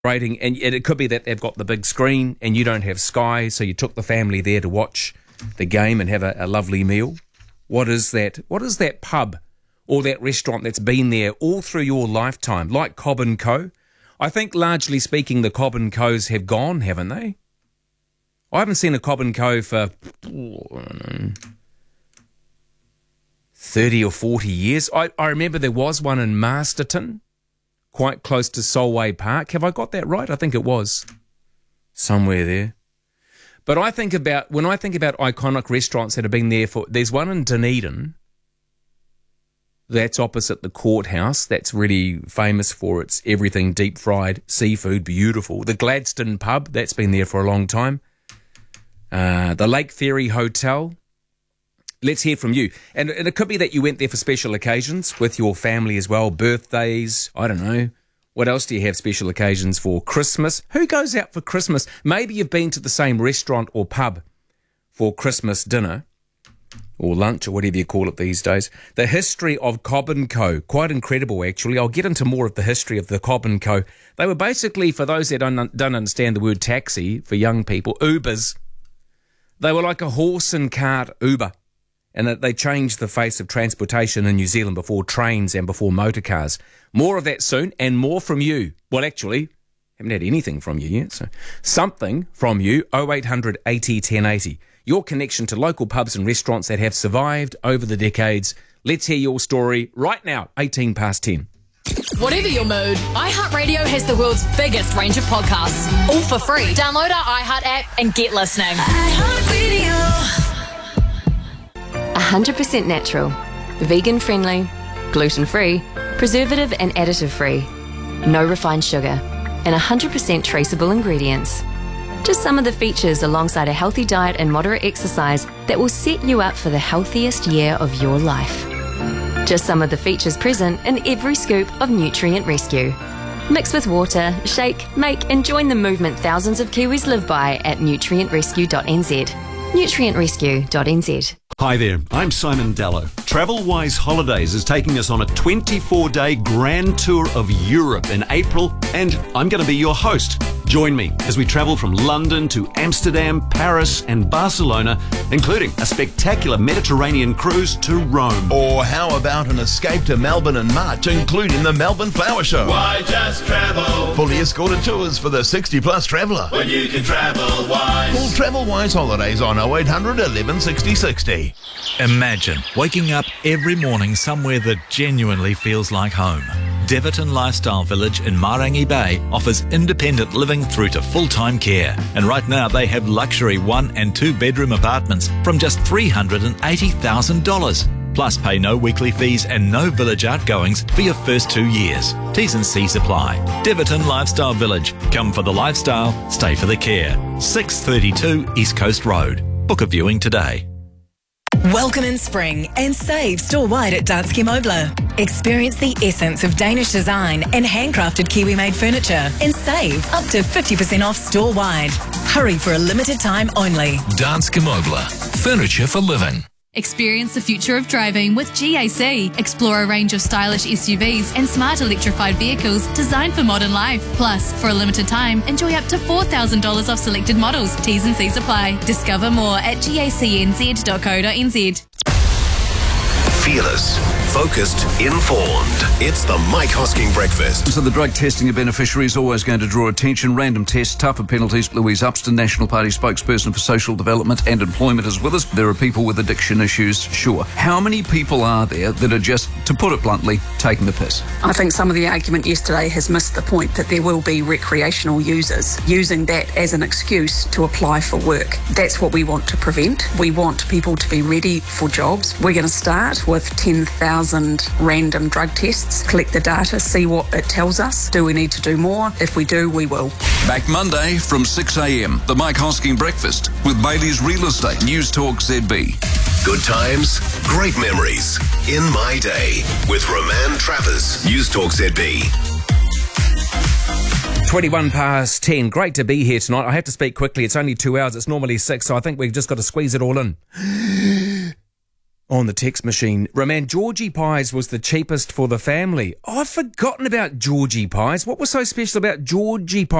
rating, and it could be that they've got the big screen and you don't have Sky, so you took the family there to watch the game and have a lovely meal. What is that? What is that pub or that restaurant that's been there all through your lifetime, like Cobb & Co? I think, largely speaking, the Cobb & Co's have gone, haven't they? I haven't seen a Cobb & Co for 30 or 40 years. I remember there was one in Masterton, quite close to Solway Park. Have I got that right? I think it was somewhere there. But when I think about iconic restaurants that have been there there's one in Dunedin that's opposite the courthouse. That's really famous for its everything deep fried seafood, beautiful. The Gladstone pub, that's been there for a long time. The Lake Ferry Hotel. Let's hear from you. And it could be that you went there for special occasions with your family as well, birthdays, I don't know. What else do you have special occasions for? Christmas? Who goes out for Christmas? Maybe you've been to the same restaurant or pub for Christmas dinner or lunch or whatever you call it these days. The history of Cobb & Co. Quite incredible, actually. I'll get into more of the history of the Cobb & Co. They were basically, for those that don't understand the word taxi, for young people, Ubers. They were like a horse and cart Uber. And that they changed the face of transportation in New Zealand before trains and before motor cars. More of that soon, and more from you. Well, actually, haven't had anything from you yet, so something from you, 0800 80 1080. Your connection to local pubs and restaurants that have survived over the decades. Let's hear your story right now, 18 past 10. Whatever your mood, iHeartRadio has the world's biggest range of podcasts, all for free. Download our iHeart app and get listening. iHeartRadio. 100% natural, vegan-friendly, gluten-free, preservative and additive-free, no refined sugar, and 100% traceable ingredients. Just some of the features alongside a healthy diet and moderate exercise that will set you up for the healthiest year of your life. Just some of the features present in every scoop of Nutrient Rescue. Mix with water, shake, make and join the movement thousands of Kiwis live by at nutrientrescue.nz. nutrientrescue.nz. Hi there, I'm Simon Dallow. TravelWise Holidays is taking us on a 24-day grand tour of Europe in April, and I'm going to be your host. Join me as we travel from London to Amsterdam, Paris and Barcelona, including a spectacular Mediterranean cruise to Rome. Or how about an escape to Melbourne in March, including the Melbourne Flower Show? Why just travel? Fully escorted tours for the 60-plus traveller. When you can travel wise. Call TravelWise Holidays on 0800 11 60 60. Imagine waking up every morning somewhere that genuinely feels like home. Deverton Lifestyle Village in Marangi Bay offers independent living through to full-time care. And right now they have luxury 1 and 2 bedroom apartments from just $380,000. Plus pay no weekly fees and no village outgoings for your first 2 years. T's and C's apply. Deverton Lifestyle Village. Come for the lifestyle, stay for the care. 632 East Coast Road. Book a viewing today. Welcome in spring and save store-wide at Danske Møbler. Experience the essence of Danish design and handcrafted Kiwi-made furniture and save up to 50% off store-wide. Hurry for a limited time only. Danske Møbler. Furniture for living. Experience the future of driving with GAC. Explore a range of stylish SUVs and smart electrified vehicles designed for modern life. Plus, for a limited time, enjoy up to $4,000 off selected models. T's and C's apply. Discover more at gacnz.co.nz. Fearless, focused, informed. It's the Mike Hosking Breakfast. So the drug testing of beneficiaries is always going to draw attention. Random tests, tougher penalties. Louise Upston, National Party spokesperson for social development and employment, is with us. There are people with addiction issues, sure. How many people are there that are just, to put it bluntly, taking the piss? I think some of the argument yesterday has missed the point that there will be recreational users using that as an excuse to apply for work. That's what we want to prevent. We want people to be ready for jobs. We're going to start with 10,000 random drug tests, collect the data, see what it tells us. Do we need to do more? If we do, we will. Back Monday from 6 a.m. The Mike Hosking Breakfast with Bailey's Real Estate. News Talk ZB. Good times, great memories. In My Day with Roman Travers. News Talk ZB. 21 past 10. Great to be here tonight. I have to speak quickly. It's only 2 hours. It's normally 6, so I think we've just got to squeeze it all in. on the text machine. Roman, Georgie pies was the cheapest for the family. Oh, I've forgotten about Georgie pies. What was so special about Georgie pies?